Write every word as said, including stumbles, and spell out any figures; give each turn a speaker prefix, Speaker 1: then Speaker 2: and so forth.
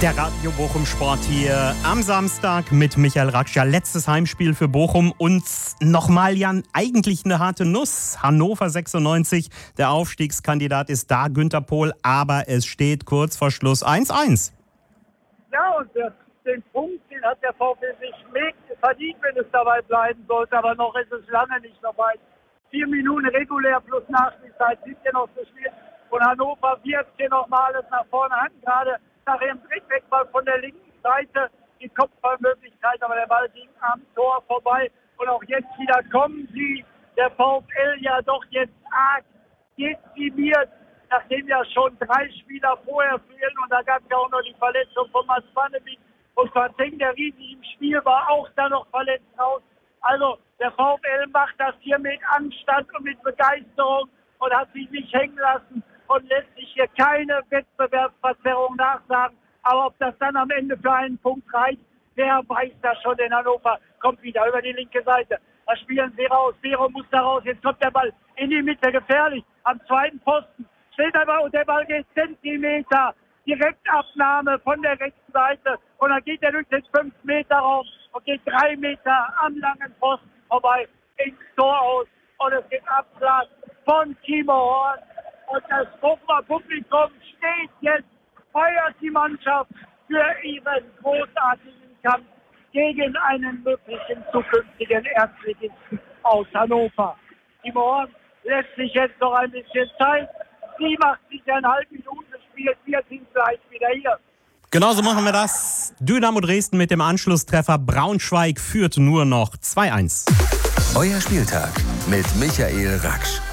Speaker 1: Der Radio Bochum Sport hier am Samstag mit Michael Raksch. Ja, letztes Heimspiel für Bochum und nochmal, Jan, eigentlich eine harte Nuss. Hannover sechsundneunzig, der Aufstiegskandidat ist da, Günther Pohl, aber es steht kurz vor Schluss eins eins.
Speaker 2: Ja, und das, den Punkt, den hat der VfL sich mit verdient, wenn es dabei bleiben sollte, aber noch ist es lange nicht dabei. Vier Minuten regulär plus Nachspielzeit sind hier noch zu spielen und Hannover wirft hier nochmal alles nach vorne an, gerade nach dem Drittwegfall von der linken Seite die Kopfballmöglichkeit, aber der Ball ging am Tor vorbei. Und auch jetzt wieder kommen sie, der VfL ja doch jetzt arg dezimiert, nachdem ja schon drei Spieler vorher fehlen. Und da gab es ja auch noch die Verletzung von Masvanevich und Fateng, der riesig im Spiel war, auch da noch verletzt raus. Also der VfL macht das hier mit Anstand und mit Begeisterung und hat sich nicht hängen lassen und lässt sich hier keine Wettbewerbsverzerrung nachsagen. Aber ob das dann am Ende für einen Punkt reicht, wer weiß das schon, denn Hannover kommt wieder über die linke Seite. Da spielen sie raus, Bero muss da raus, jetzt kommt der Ball in die Mitte, gefährlich, am zweiten Posten. Steht der Ball und der Ball geht Zentimeter, Direktabnahme von der rechten Seite und dann geht er durch den fünf Meter Raum und geht drei Meter am langen Posten vorbei ins Tor aus und es gibt Abschlag von Timo Horn. Und das Bochumer Publikum steht jetzt, feiert die Mannschaft für ihren großartigen Kampf gegen einen möglichen zukünftigen Erstligisten aus Hannover. Timo Horn lässt sich jetzt noch ein bisschen Zeit. Sie macht sich eine halbe Minute gespielt. Wir sind gleich wieder hier.
Speaker 1: Genauso machen wir das. Dynamo Dresden mit dem Anschlusstreffer. Braunschweig führt nur noch zwei eins.
Speaker 3: Euer Spieltag mit Michael Raksch.